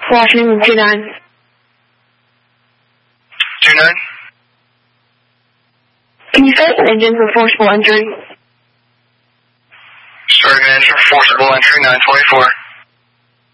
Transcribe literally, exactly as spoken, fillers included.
Washington, two nine. two nine? Can you set an engine for forcible entry? Starting engine for forcible entry, nine twenty-four.